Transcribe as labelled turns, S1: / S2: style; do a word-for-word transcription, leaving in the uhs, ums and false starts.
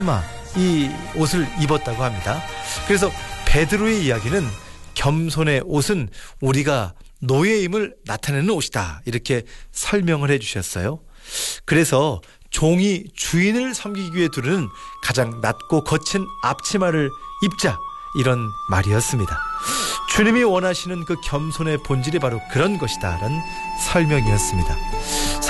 S1: 이 옷을 입었다고 합니다. 그래서 베드로의 이야기는 겸손의 옷은 우리가 노예임을 나타내는 옷이다, 이렇게 설명을 해주셨어요. 그래서 종이 주인을 섬기기 위해 두르는 가장 낮고 거친 앞치마를 입자, 이런 말이었습니다. 주님이 원하시는 그 겸손의 본질이 바로 그런 것이다 라는 설명이었습니다.